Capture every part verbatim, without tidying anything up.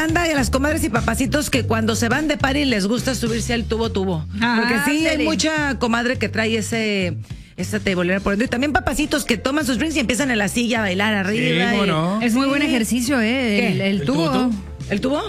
banda y a las comadres y papacitos que cuando se van de party les gusta subirse al tubo tubo. Ah, Porque sí, ándale. hay mucha comadre que trae ese... esa tebolera por dentro. Y también papacitos que toman sus drinks y empiezan en la silla a bailar arriba. Sí, y- bueno. Es muy Sí. buen ejercicio, ¿eh? El, ¿Qué? el ¿El tubo. tubo? ¿El tubo?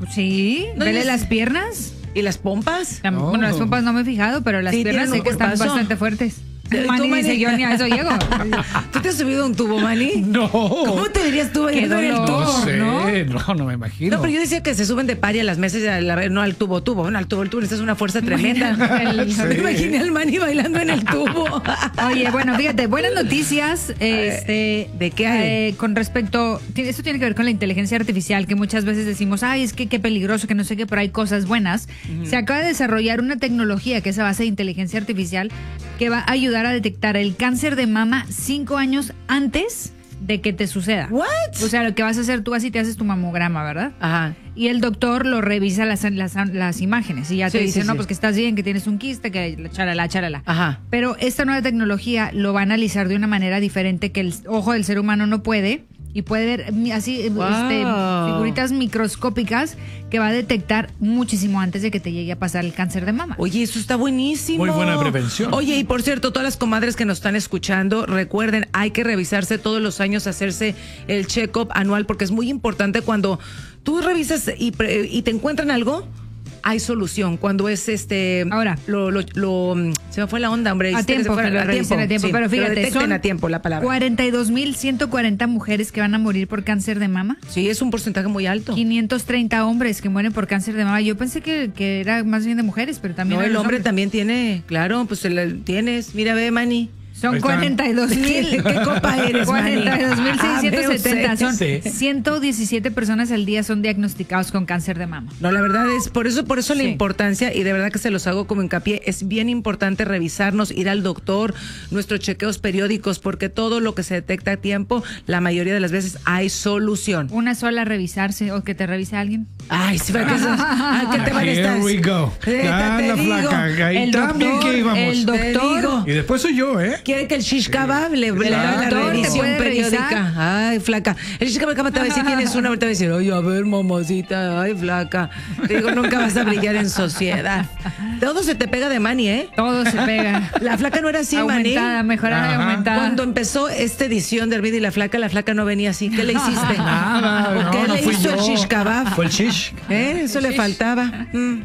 Sí, No, vele yo- las piernas. ¿Y las pompas? Tam- Oh. Bueno, las pompas no me he fijado, pero las Sí, piernas tienen sé un que están cuerpazo. bastante fuertes. ¿Y tú, Manny Manny? dice, yo ni a eso llego. ¿Tú te has subido a un tubo, Manny? No. ¿Cómo te verías tú Qué bailando en el dolor. tubo? No sé, ¿no? no, no, me imagino. No, pero yo decía que se suben de pari a las mesas, y a la- no al tubo, tubo, no al tubo, el tubo, necesitas una fuerza tremenda. El- Me imaginé al Manny bailando en el tubo. Oye, bueno, fíjate, buenas noticias. Este, ¿de qué hay? eh, con respecto, tiene- esto tiene que ver con la inteligencia artificial, que muchas veces decimos, ay, es que qué peligroso, que no sé qué, pero hay cosas buenas. Se acaba de desarrollar una tecnología que es a base de inteligencia artificial que va a ayudar a detectar el cáncer de mama cinco años antes de que te suceda. What? O sea, lo que vas a hacer, tú vas y te haces tu mamograma, ¿verdad? Ajá. Y el doctor lo revisa las, las, las imágenes y ya te Sí, dice, sí, no, sí. pues que estás bien, que tienes un quiste, que la chalala, chalala. Ajá. Pero esta nueva tecnología lo va a analizar de una manera diferente que el ojo del ser humano no puede y puede ver mi- así Wow. este, figuritas microscópicas que va a detectar muchísimo antes de que te llegue a pasar el cáncer de mama. Oye, eso está buenísimo. Muy buena prevención. Oye, y por cierto, todas las comadres que nos están escuchando, recuerden, hay que revisarse todos los años, hacerse el check-up anual, porque es muy importante cuando tú revisas y, pre- y te encuentran algo, hay solución. Cuando es este... Ahora. Lo, lo, lo- se me fue la onda, hombre. A Hiciste que se tiempo, fuera- que lo revisen a tiempo, sí, pero que lo fíjate, detecten son a tiempo la palabra. cuarenta y dos mil ciento cuarenta mujeres que van a morir por cáncer de mama. Sí, es un porcentaje muy alto. quinientos treinta hombres que mueren por cáncer de mama. Yo pensé que, que era más bien de mujeres, pero también No, hay el los hombre hombres. también tiene, claro, pues el- tienes. Mira, ve, Manny. Son Ahí están. cuarenta y dos mil. ¿Qué, qué copa eres, Manny? cuarenta y dos mil seiscientos setenta. Ah, Son Sí. ciento diecisiete personas al día son diagnosticados con cáncer de mama. No, la verdad es, por eso, por eso la Sí. importancia, y de verdad que se los hago como hincapié, es bien importante revisarnos, ir al doctor, nuestros chequeos periódicos, porque todo lo que se detecta a tiempo, la mayoría de las veces hay solución. Una sola revisarse o que te revise alguien. Ay, sí, ¿para qué, eso- ah, ¿qué te van a Here estar? we go. Eh, Ya te la digo, flaca. Ahí el también doctor, que íbamos. el Te doctor. digo. Y después soy yo, ¿eh? Quiere que el shish kebab le, le haga la doctor te revisión puede periódica. revisar. Ay, flaca. El shish kebab te va a decir, tienes una, ahorita va a decir, oye, a ver, mamacita, ay, flaca. Te digo, nunca vas a brillar en sociedad. Todo se te pega de Manny, ¿eh? Todo se pega. La flaca no era así, Manny. Aumentada, mejorada y Ajá. aumentada. Cuando empezó esta edición de Hervida y la Flaca, la Flaca no venía así. ¿Qué le hiciste? Nada, ¿O no, ¿Qué no le fui hizo el yo. shish kebab? Fue el shish. ¿Eh? Eso le faltaba. Mm.